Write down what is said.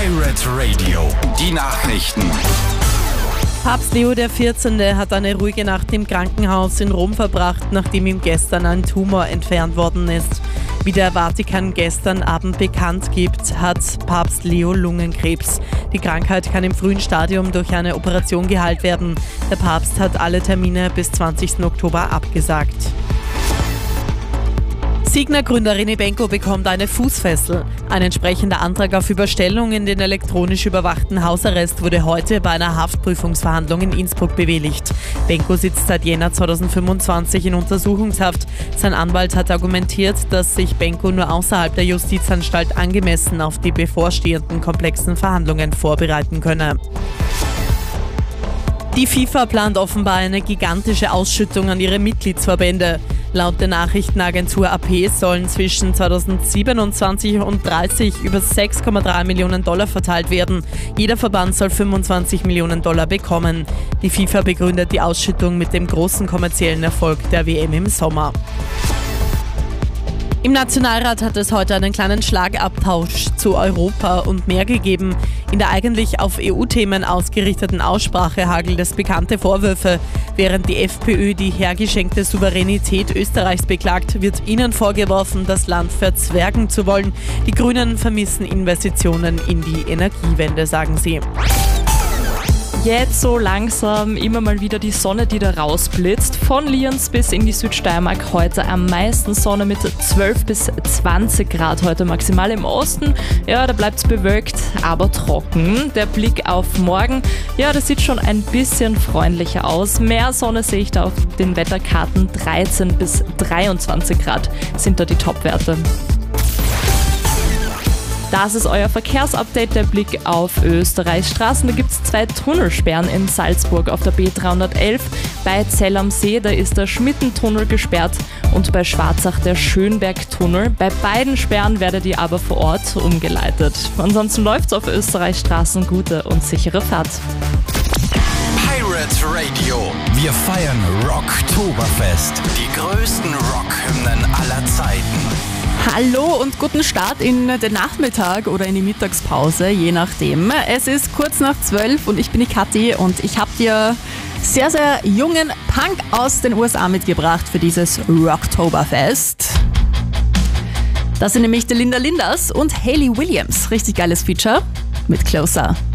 Pirate Radio, die Nachrichten. Papst Leo XIV. Hat eine ruhige Nacht im Krankenhaus in Rom verbracht, nachdem ihm gestern ein Tumor entfernt worden ist. Wie der Vatikan gestern Abend bekannt gibt, hat Papst Leo Lungenkrebs. Die Krankheit kann im frühen Stadium durch eine Operation geheilt werden. Der Papst hat alle Termine bis 20. Oktober abgesagt. Signa-Gründer René Benko bekommt eine Fußfessel. Ein entsprechender Antrag auf Überstellung in den elektronisch überwachten Hausarrest wurde heute bei einer Haftprüfungsverhandlung in Innsbruck bewilligt. Benko sitzt seit Jänner 2025 in Untersuchungshaft. Sein Anwalt hat argumentiert, dass sich Benko nur außerhalb der Justizanstalt angemessen auf die bevorstehenden komplexen Verhandlungen vorbereiten könne. Die FIFA plant offenbar eine gigantische Ausschüttung an ihre Mitgliedsverbände. Laut der Nachrichtenagentur AP sollen zwischen 2027 und 30 über 6,3 Millionen Dollar verteilt werden. Jeder Verband soll 25 Millionen Dollar bekommen. Die FIFA begründet die Ausschüttung mit dem großen kommerziellen Erfolg der WM im Sommer. Im Nationalrat hat es heute einen kleinen Schlagabtausch zu Europa und mehr gegeben. In der eigentlich auf EU-Themen ausgerichteten Aussprache hagelt es bekannte Vorwürfe. Während die FPÖ die hergeschenkte Souveränität Österreichs beklagt, wird ihnen vorgeworfen, das Land verzwergen zu wollen. Die Grünen vermissen Investitionen in die Energiewende, sagen sie. Jetzt so langsam immer mal wieder die Sonne, die da rausblitzt. Von Lienz bis in die Südsteiermark heute am meisten Sonne mit 12 bis 20 Grad heute maximal im Osten. Ja, da bleibt es bewölkt, aber trocken. Der Blick auf morgen, ja, das sieht schon ein bisschen freundlicher aus. Mehr Sonne sehe ich da auf den Wetterkarten. 13 bis 23 Grad sind da die Topwerte. Das ist euer Verkehrsupdate, der Blick auf Österreichs Straßen. Da gibt es 2 Tunnelsperren in Salzburg auf der B311. Bei Zell am See, da ist der Schmittentunnel gesperrt und bei Schwarzach der Schönbergtunnel. Bei beiden Sperren werdet ihr aber vor Ort umgeleitet. Ansonsten läuft's auf Österreichs Straßen. Gute und sichere Fahrt. Pirate Radio, wir feiern Rocktoberfest. Die größten Rockhymnen aller Zeiten. Hallo und guten Start in den Nachmittag oder in die Mittagspause, je nachdem. Es ist kurz nach 12 und ich bin die Kathi und ich habe dir sehr, sehr jungen Punk aus den USA mitgebracht für dieses Rocktoberfest. Das sind nämlich die Linda Linders und Hayley Williams. Richtig geiles Feature mit Closer.